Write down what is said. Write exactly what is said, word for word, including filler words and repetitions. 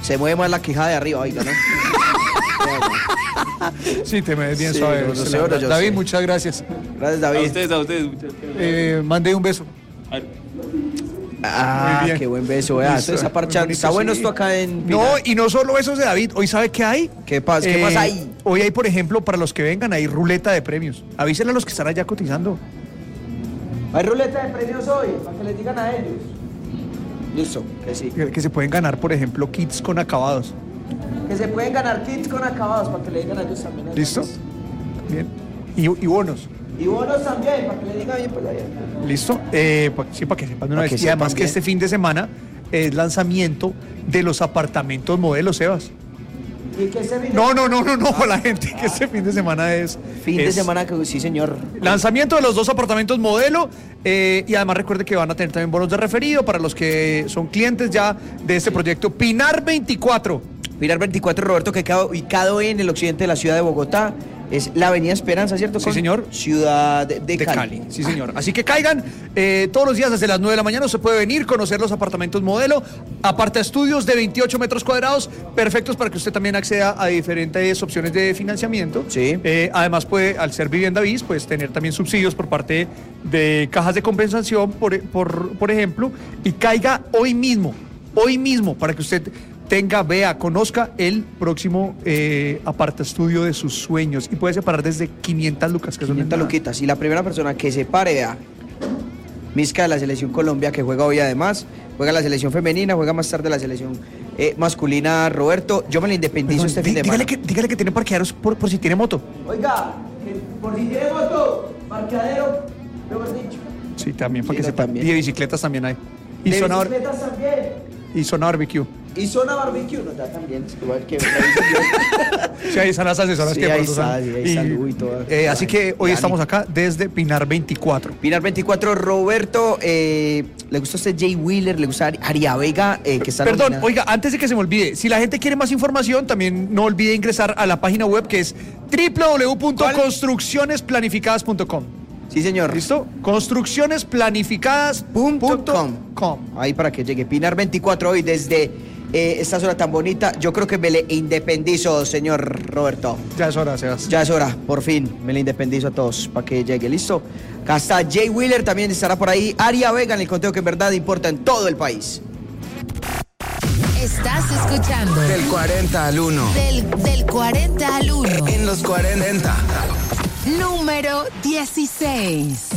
Se mueve más la quijada de arriba, oiga, ¿no? Sí, te me ves bien Sí, suave. no, no sé, ahora yo David, sé. muchas gracias. Gracias, David. A ustedes, a ustedes. Muchas gracias. Eh, mandé un beso. Ah, Muy bien. qué buen beso, vea. Listo, Está parchando. muy Está bonito, bueno sí. esto acá en No, Pinar. y no solo besos de David. Hoy, ¿sabe qué hay? ¿Qué pasa? ¿Qué Eh, pasa ahí? Hoy hay, por ejemplo, para los que vengan, hay ruleta de premios. Avísenle a los que están allá cotizando. Hay ruleta de premios hoy, para que les digan a ellos. Listo, que sí. Que, que se pueden ganar, por ejemplo, kits con acabados. Que se pueden ganar kits con acabados, para que le digan a ellos también. ¿Listo? Bien. Y, y bonos. Y bonos también, para que le digan bien, pues allá. ¿Listo? Eh, pa- sí, para que sepan de una Para vez. que Y además sepan que bien. este fin de semana es lanzamiento de los apartamentos modelo Sebas. Y que ese fin de- No, no, no, no, no, la gente que este fin de semana es... Fin de es semana que sí, señor. Lanzamiento de los dos apartamentos modelo eh, y además recuerde que van a tener también bonos de referido para los que son clientes ya de este proyecto. Pinar veinticuatro. Pinar veinticuatro, Roberto, que queda ubicado en el occidente de la ciudad de Bogotá. Es la avenida Esperanza, ¿cierto? Sí, Con señor. Ciudad de, de De Cali. Cali, sí señor. Así que caigan eh, todos los días desde las nueve de la mañana. Usted puede venir, conocer los apartamentos modelo. Aparte estudios de veintiocho metros cuadrados, perfectos para que usted también acceda a diferentes opciones de financiamiento. Sí. Eh, además puede, al ser vivienda bis, pues tener también subsidios por parte de cajas de compensación, por, por, por ejemplo. Y caiga hoy mismo, hoy mismo, para que usted tenga, vea, conozca el próximo eh, apartaestudio de sus sueños. Y puede separar desde quinientas lucas, que son quinientas nada. luquitas. Y la primera persona que se pare, vea, Misca de la Selección Colombia, que juega hoy además, juega la selección femenina, juega más tarde la selección eh, masculina, Roberto. Yo me la independizo Perdón, este dí- fin de semana. dígale, que, dígale que tiene parqueaderos por, por si tiene moto. Oiga, que por si tiene moto, parqueadero, mejor dicho. Sí, también, para Sí, que no, sepa. también. Y de bicicletas también hay. Y De zona, bar- bicicletas también. y zona barbecue. Y zona barbecue, no, ya también, es igual que... Sí, ahí están las asesoras Sí, que ahí pronto son. está, sí, ahí salud y todo. eh, así que hoy Dani. estamos acá desde Pinar veinticuatro. Pinar veinticuatro, Roberto, eh, ¿le gusta a usted Jay Wheeler? ¿Le gusta Ari- Aria Vega? Eh, que está Perdón, nominada? oiga, antes de que se me olvide, si la gente quiere más información, también no olvide ingresar a la página web que es w w w punto construcciones planificadas punto com. Sí, señor. ¿Listo? construcciones planificadas punto com. Ahí para que llegue. Pinar veinticuatro hoy desde eh, esta zona tan bonita. Yo creo que me le independizo, señor Roberto. Ya es hora, Sebas. Ya es hora, por fin. Me le independizo a todos para que llegue. ¿Listo? Acá está Jay Wheeler, también estará por ahí. Aria Vega en el conteo que en verdad importa en todo el país. Estás escuchando Del cuarenta al uno. del, del cuarenta al uno. En los cuarenta. Número dieciséis.